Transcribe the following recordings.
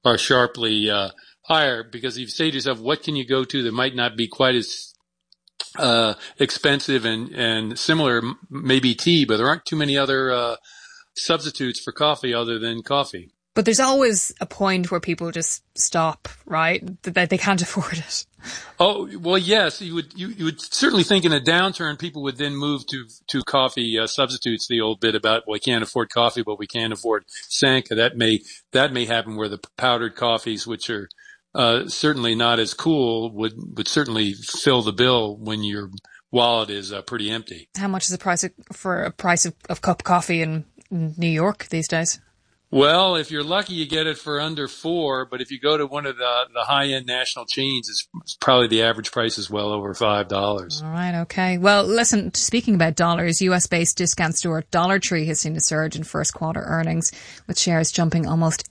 are sharply higher, because you say to yourself, what can you go to that might not be quite as expensive and similar, maybe tea, but there aren't too many other substitutes for coffee other than coffee. But there's always a point where people just stop, right? That they can't afford it. Oh, well, yes, you would certainly think in a downturn, people would then move to coffee substitutes. The old bit about, well, we can't afford coffee, but we can afford Sanka. That may happen where the powdered coffees, which are certainly not as cool, would certainly fill the bill when your wallet is pretty empty. How much is the price for a price of cup of coffee in New York these days? Well, if you're lucky, you get it for under $4. But if you go to one of the high-end national chains, it's probably the average price is well over $5. All right, okay. Well, listen, speaking about dollars, US-based discount store Dollar Tree has seen a surge in first quarter earnings, with shares jumping almost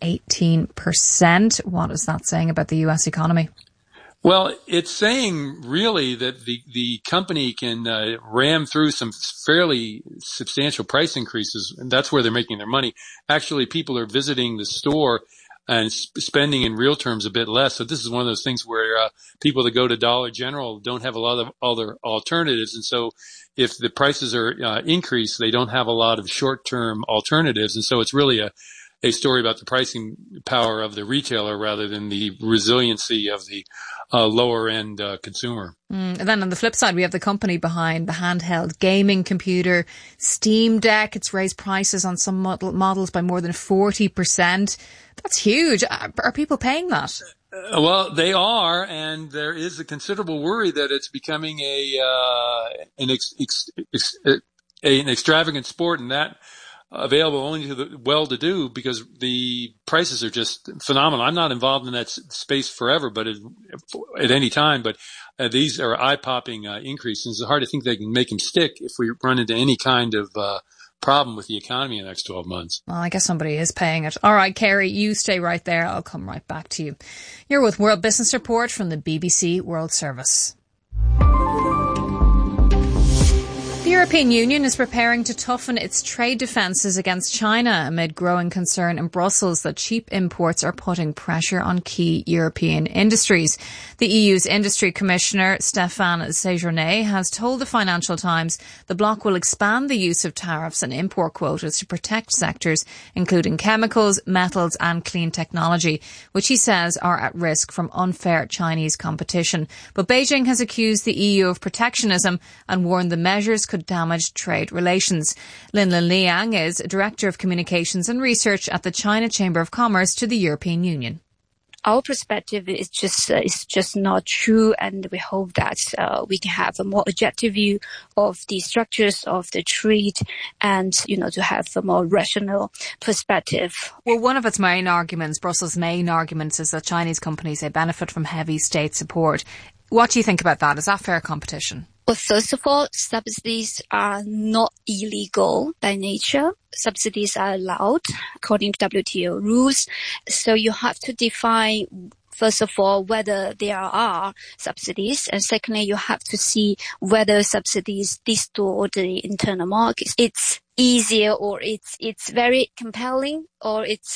18%. What is that saying about the US economy? Well, it's saying really that the company can ram through some fairly substantial price increases, and that's where they're making their money. Actually, people are visiting the store and spending in real terms a bit less. So this is one of those things where people that go to Dollar General don't have a lot of other alternatives, and so if the prices are increased, they don't have a lot of short-term alternatives, and so it's really a story about the pricing power of the retailer rather than the resiliency of the lower-end consumer. And then on the flip side, we have the company behind the handheld gaming computer Steam Deck. It's raised prices on some models by more than 40%. That's huge. Are people paying that? Well, they are, and there is a considerable worry that it's becoming an extravagant sport, and that available only to the well-to-do, because the prices are just phenomenal. I'm not involved in that space forever, but at any time. But these are eye-popping increases. It's hard to think they can make them stick if we run into any kind of problem with the economy in the next 12 months. Well, I guess somebody is paying it. All right, Kerry, you stay right there. I'll come right back to you. You're with World Business Report from the BBC World Service. The European Union is preparing to toughen its trade defences against China amid growing concern in Brussels that cheap imports are putting pressure on key European industries. The EU's Industry Commissioner, Stéphane Séjourné, has told the Financial Times the bloc will expand the use of tariffs and import quotas to protect sectors including chemicals, metals and clean technology, which he says are at risk from unfair Chinese competition. But Beijing has accused the EU of protectionism and warned the measures could damage trade relations. Linlin Liang is Director of Communications and Research at the China Chamber of Commerce to the European Union. Our perspective is just not true, and we hope that we can have a more objective view of the structures of the trade, and to have a more rational perspective. Well, one of its main arguments, Brussels' main arguments, is that Chinese companies they benefit from heavy state support. What do you think about that? Is that fair competition? Well, first of all, subsidies are not illegal by nature. Subsidies are allowed according to WTO rules. So you have to define, first of all, whether there are subsidies. And secondly, you have to see whether subsidies distort the internal market. It's easier, or it's very compelling, or it's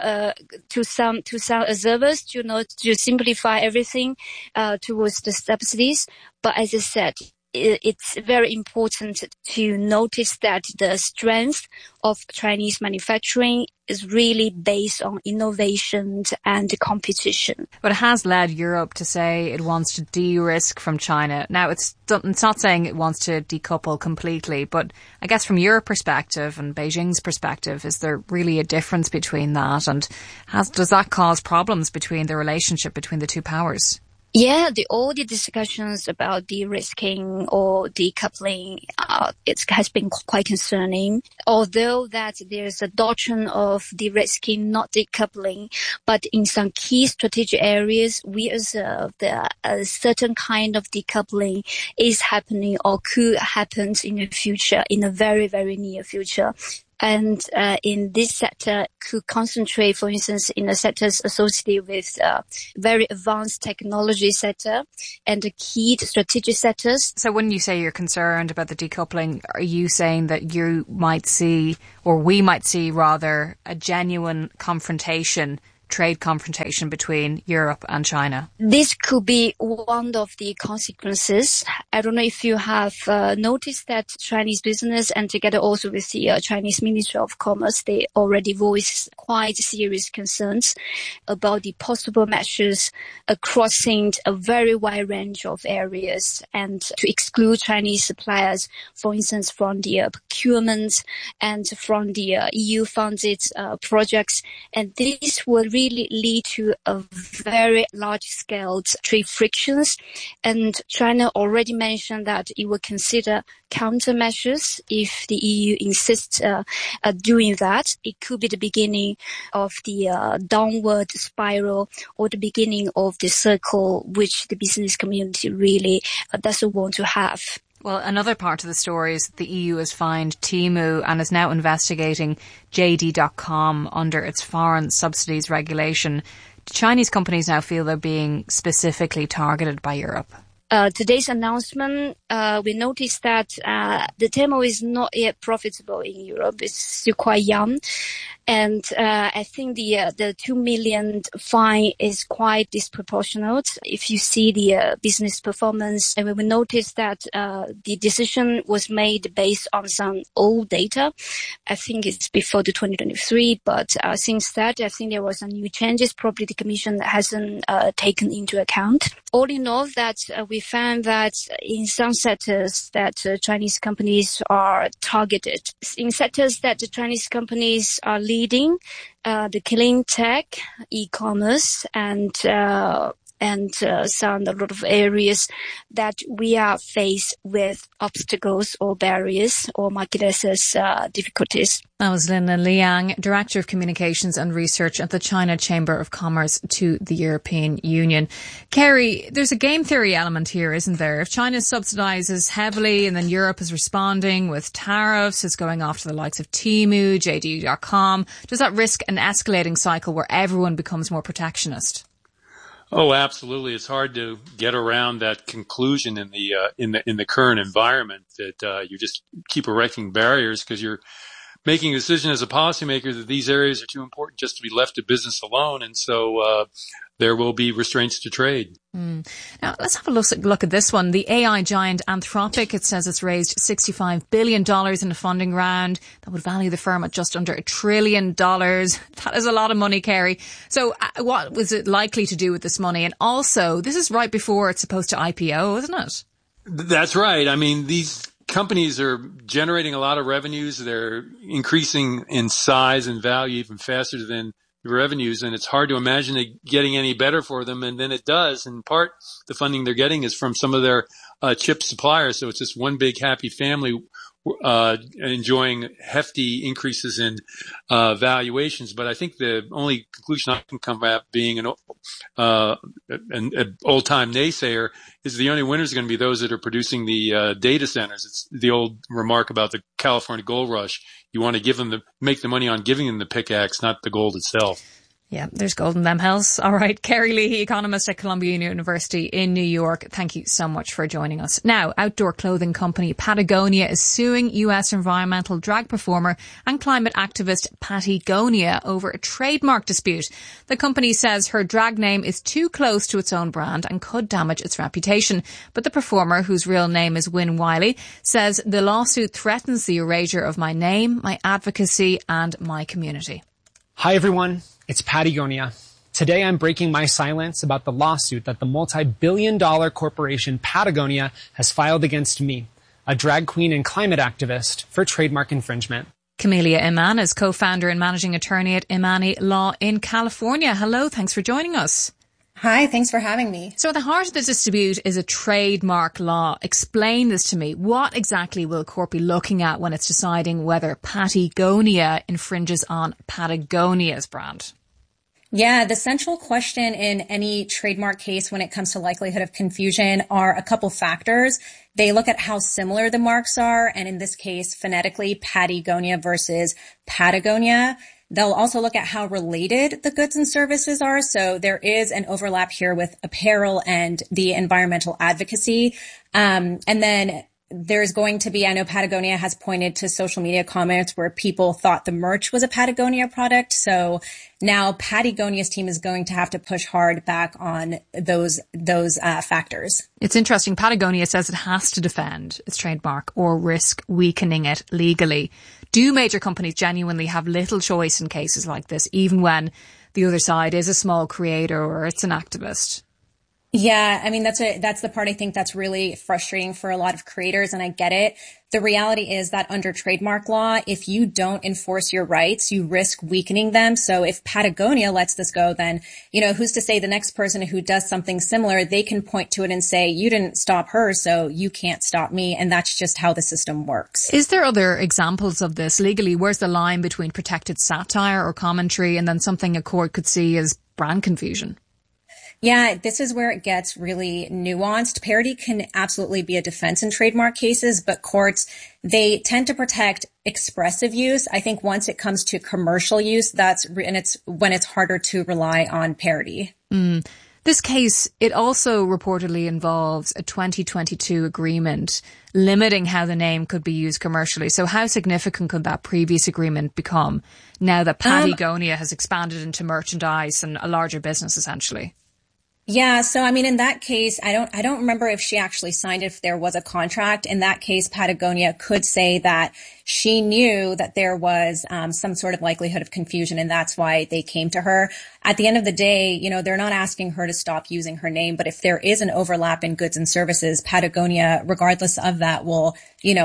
to some observers to simplify everything towards the subsidies. But as I said, it's very important to notice that the strength of Chinese manufacturing is really based on innovation and competition. But it has led Europe to say it wants to de-risk from China. Now, it's not saying it wants to decouple completely, but I guess from your perspective and Beijing's perspective, is there really a difference between that? And does that cause problems between the relationship between the two powers? Yeah, all the discussions about de-risking or decoupling, it has been quite concerning. Although that there's a doctrine of de-risking, not decoupling, but in some key strategic areas, we observe that a certain kind of decoupling is happening or could happen in the future, in a very, very near future. And in this sector could concentrate, for instance, in the sectors associated with very advanced technology sector and the key strategic sectors. So when you say you're concerned about the decoupling, are you saying that you might see, or we might see rather, a genuine confrontation trade confrontation between Europe and China? This could be one of the consequences. I don't know if you have noticed that Chinese business, and together also with the Chinese Ministry of Commerce, they already voiced quite serious concerns about the possible measures crossing a very wide range of areas and to exclude Chinese suppliers, for instance, from the procurement and from the EU-funded projects. And this will really lead to a very large-scale trade frictions. And China already mentioned that it will consider countermeasures if the EU insists doing that. It could be the beginning of the downward spiral or the beginning of the circle which the business community really doesn't want to have. Well, another part of the story is that the EU has fined Temu and is now investigating JD.com under its foreign subsidies regulation. Do Chinese companies now feel they're being specifically targeted by Europe? Today's announcement, we noticed that the Temu is not yet profitable in Europe. It's still quite young. And I think the 2 million fine is quite disproportionate. If you see the business performance, and we will notice that the decision was made based on some old data. I think it's before the 2023, but since that, I think there were some new changes. Probably the Commission hasn't taken into account. All in all, that we found that in some sectors that Chinese companies are targeted. In sectors that the Chinese companies are leading, the clean tech, e-commerce, and some a lot of areas that we are faced with obstacles or barriers or market access difficulties. That was Lin Liang, Director of Communications and Research at the China Chamber of Commerce to the European Union. Kerry, there's a game theory element here, isn't there? If China subsidises heavily and then Europe is responding with tariffs, it's going after the likes of Temu, JD.com, does that risk an escalating cycle where everyone becomes more protectionist? Oh, absolutely. It's hard to get around that conclusion in the current environment that you just keep erecting barriers because you're making a decision as a policymaker that these areas are too important just to be left to business alone. And so there will be restraints to trade. Now, let's have a look at this one. The AI giant Anthropic, it says it's raised $65 billion in a funding round that would value the firm at just under $1 trillion. That is a lot of money, Kerry. So what was it likely to do with this money? And also, this is right before it's supposed to IPO, isn't it? That's right. I mean, these companies are generating a lot of revenues. They're increasing in size and value even faster than revenues, and it's hard to imagine it getting any better for them. And then it does. In part, the funding they're getting is from some of their chip suppliers. So it's just one big happy family enjoying hefty increases in valuations. But I think the only conclusion I can come at, being an old-time naysayer, is the only winners are going to be those that are producing the data centers. It's the old remark about the California gold rush. You want to make the money on giving them the pickaxe, not the gold itself. Yeah, there's gold in them hills. All right. Kerry Leahy, economist at Columbia University in New York. Thank you so much for joining us. Now, outdoor clothing company Patagonia is suing US environmental drag performer and climate activist Patagonia over a trademark dispute. The company says her drag name is too close to its own brand and could damage its reputation. But the performer, whose real name is Wyn Wiley, says the lawsuit threatens the erasure of my name, my advocacy and my community. Hi, everyone. It's Patagonia. Today I'm breaking my silence about the lawsuit that the multi-billion-dollar corporation Patagonia has filed against me, a drag queen and climate activist, for trademark infringement. Camelia Iman is co-founder and managing attorney at Imani Law in California. Hello, thanks for joining us. Hi, thanks for having me. So at the heart of the dispute is a trademark law. Explain this to me. What exactly will court be looking at when it's deciding whether Patagonia infringes on Patagonia's brand? Yeah, the central question in any trademark case when it comes to likelihood of confusion are a couple factors. They look at how similar the marks are, and in this case, phonetically, Patagonia versus Patagonia. They'll also look at how related the goods and services are. So there is an overlap here with apparel and the environmental advocacy. And then there's going to be, I know Patagonia has pointed to social media comments where people thought the merch was a Patagonia product. So now Patagonia's team is going to have to push hard back on those factors. It's interesting. Patagonia says it has to defend its trademark or risk weakening it legally. Do major companies genuinely have little choice in cases like this, even when the other side is a small creator or it's an activist? Yeah, I mean, that's the part I think that's really frustrating for a lot of creators, and I get it. The reality is that under trademark law, if you don't enforce your rights, you risk weakening them. So if Patagonia lets this go, then, who's to say the next person who does something similar, they can point to it and say, you didn't stop her, so you can't stop me. And that's just how the system works. Is there other examples of this legally? Where's the line between protected satire or commentary and then something a court could see as brand confusion? Yeah, this is where it gets really nuanced. Parody can absolutely be a defense in trademark cases, but courts, they tend to protect expressive use. I think once it comes to commercial use, it's when it's harder to rely on parody. This case, it also reportedly involves a 2022 agreement limiting how the name could be used commercially. So how significant could that previous agreement become now that Patagonia has expanded into merchandise and a larger business essentially? Yeah. So, I mean, in that case, I don't remember if she actually signed it, if there was a contract. In that case, Patagonia could say that she knew that there was some sort of likelihood of confusion, and that's why they came to her. At the end of the day, they're not asking her to stop using her name, but if there is an overlap in goods and services, Patagonia, regardless of that, will,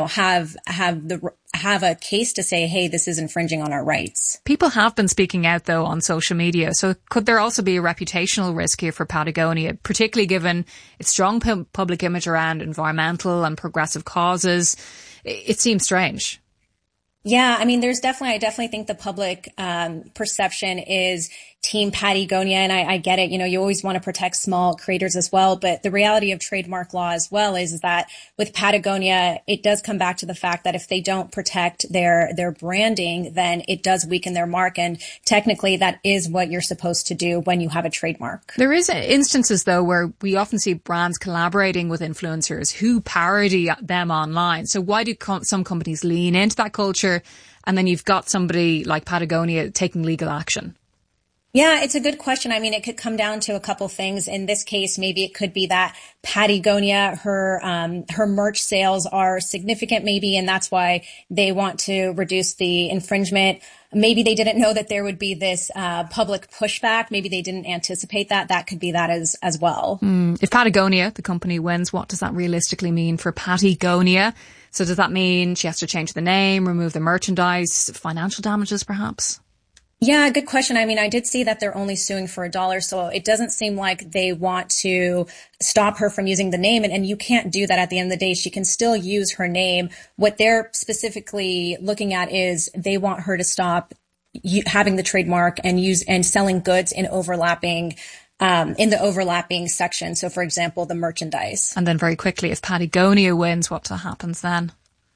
have a case to say, hey, this is infringing on our rights. People have been speaking out, though, on social media. So could there also be a reputational risk here for Patagonia, particularly given its strong public image around environmental and progressive causes? It seems strange. Yeah, I mean, I definitely think the public perception is Team Patagonia, and I get it. You always want to protect small creators as well, but the reality of trademark law as well is that with Patagonia, it does come back to the fact that if they don't protect their branding, then it does weaken their mark, and technically that is what you're supposed to do when you have a trademark. There is instances, though, where we often see brands collaborating with influencers who parody them online. So why do some companies lean into that culture, and then you've got somebody like Patagonia taking legal action? Yeah, it's a good question. I mean, it could come down to a couple things. In this case, maybe it could be that Patagonia, her merch sales are significant maybe, and that's why they want to reduce the infringement. Maybe they didn't know that there would be this public pushback. Maybe they didn't anticipate that. That could be that as well. If Patagonia, the company, wins, what does that realistically mean for Patagonia? So does that mean she has to change the name, remove the merchandise, financial damages perhaps? Yeah, good question. I mean, I did see that they're only suing for $1, so it doesn't seem like they want to stop her from using the name. And you can't do that at the end of the day. She can still use her name. What they're specifically looking at is they want her to stop having the trademark and selling goods in overlapping in the overlapping section. So, for example, the merchandise. And then very quickly, if Patagonia wins, what happens then?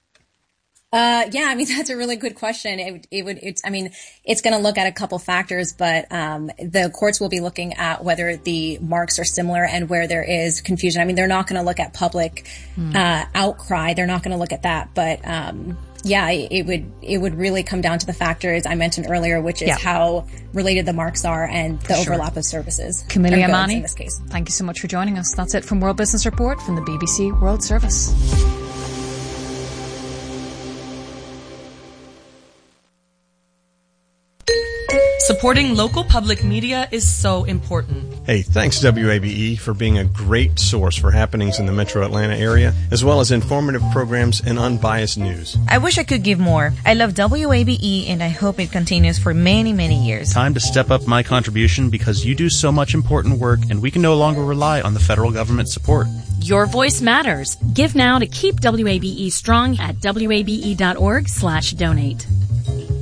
Yeah, I mean, that's a really good question. It's going to look at a couple factors, but the courts will be looking at whether the marks are similar and where there is confusion. I mean, they're not going to look at public outcry. They're not going to look at that. But yeah, it would really come down to the factors I mentioned earlier, which is how related the marks are and the overlap of services. Camille Amani, in this case. Thank you so much for joining us. That's it from World Business Report from the BBC World Service. Supporting local public media is so important. Hey, thanks WABE for being a great source for happenings in the metro Atlanta area, as well as informative programs and unbiased news. I wish I could give more. I love WABE and I hope it continues for many, many years. Time to step up my contribution because you do so much important work and we can no longer rely on the federal government support. Your voice matters. Give now to keep WABE strong at wabe.org/donate.